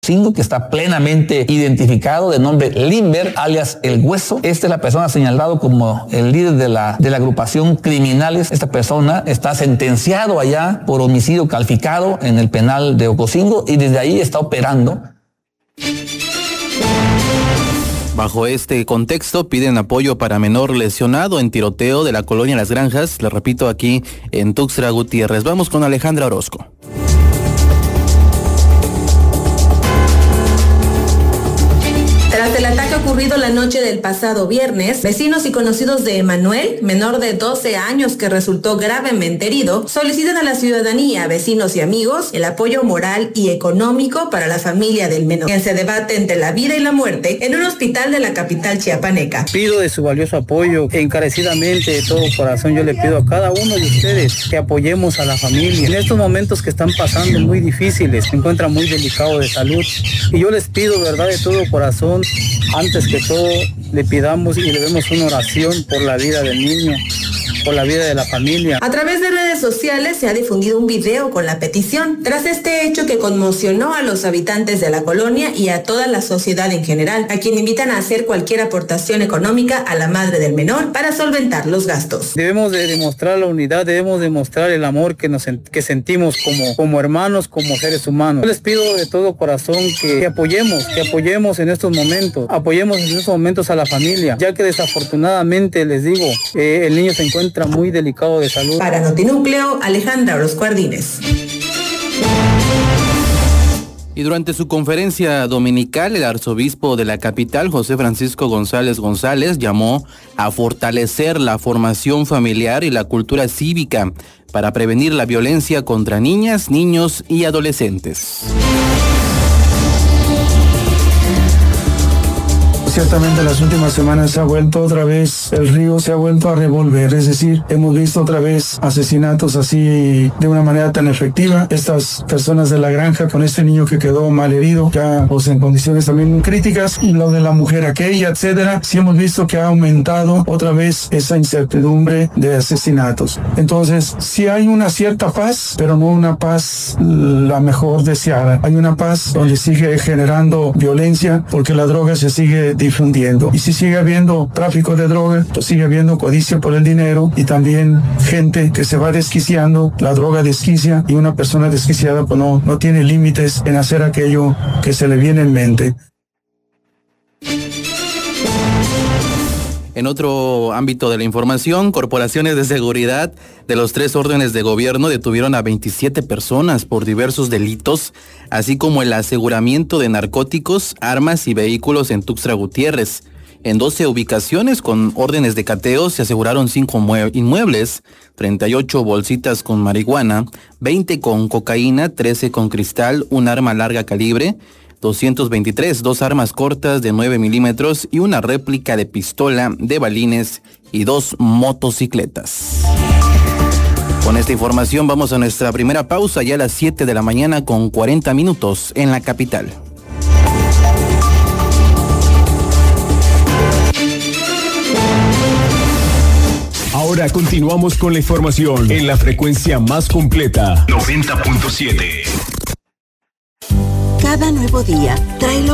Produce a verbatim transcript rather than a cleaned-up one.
Cinco, que está plenamente identificado, de nombre Limber, alias El Hueso. Esta es la persona señalado como el líder de la, de la agrupación criminales. Esta persona está sentenciado allá por homicidio calificado en el penal de Ocosingo y desde ahí está operando. Bajo este contexto, piden apoyo para menor lesionado en tiroteo de la colonia Las Granjas, le repito, aquí en Tuxtla Gutiérrez. Vamos con Alejandra Orozco. Tras el ataque ocurrido la noche del pasado viernes, vecinos y conocidos de Emanuel, menor de doce años que resultó gravemente herido, solicitan a la ciudadanía, vecinos y amigos, el apoyo moral y económico para la familia del menor, quien se debate entre la vida y la muerte en un hospital de la capital chiapaneca. Pido de su valioso apoyo, encarecidamente de todo corazón yo le pido a cada uno de ustedes que apoyemos a la familia. En estos momentos que están pasando muy difíciles, se encuentra muy delicado de salud y yo les pido, verdad, de todo corazón, antes que todo le pidamos y le demos una oración por la vida del niño, por la vida de la familia. A través de redes sociales se ha difundido un video con la petición, tras este hecho que conmocionó a los habitantes de la colonia y a toda la sociedad en general, a quien invitan a hacer cualquier aportación económica a la madre del menor para solventar los gastos. Debemos de demostrar la unidad, debemos demostrar el amor que nos que sentimos como, como hermanos, como seres humanos. Yo les pido de todo corazón que, que apoyemos, que apoyemos en estos momentos, apoyemos en estos momentos a la familia, ya que desafortunadamente, les digo, eh, el niño se encuentra muy delicado de salud. Para Notinúcleo, Alejandra Orozco Ardínez. Y durante su conferencia dominical, el arzobispo de la capital, José Francisco González González, llamó a fortalecer la formación familiar y la cultura cívica para prevenir la violencia contra niñas, niños y adolescentes. Ciertamente las últimas semanas se ha vuelto otra vez, el río se ha vuelto a revolver, es decir, hemos visto otra vez asesinatos así de una manera tan efectiva. Estas personas de la granja con este niño que quedó mal herido, ya pues en condiciones también críticas, y lo de la mujer aquella, etcétera, sí hemos visto que ha aumentado otra vez esa incertidumbre de asesinatos. Entonces, sí hay una cierta paz, pero no una paz la mejor deseada. Hay una paz donde sigue generando violencia porque la droga se sigue difundiendo. Y si sigue habiendo tráfico de droga, pues sigue habiendo codicia por el dinero y también gente que se va desquiciando, la droga desquicia y una persona desquiciada pues no, no tiene límites en hacer aquello que se le viene en mente. En otro ámbito de la información, corporaciones de seguridad de los tres órdenes de gobierno detuvieron a veintisiete personas por diversos delitos, así como el aseguramiento de narcóticos, armas y vehículos en Tuxtla Gutiérrez. En doce ubicaciones con órdenes de cateo se aseguraron cinco inmuebles, treinta y ocho bolsitas con marihuana, veinte con cocaína, trece con cristal, un arma larga calibre, doscientos veintitrés, dos armas cortas de nueve milímetros y una réplica de pistola de balines y dos motocicletas. Con esta información vamos a nuestra primera pausa ya a las siete de la mañana con cuarenta minutos en la capital. Ahora continuamos con la información en la frecuencia más completa. noventa punto siete. Cada nuevo día trae lo